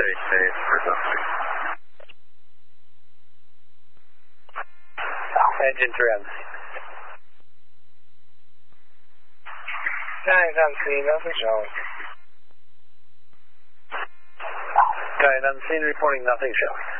for something. Engine 3 on the scene. Guys on scene, nothing showing. Guys on the scene reporting nothing showing.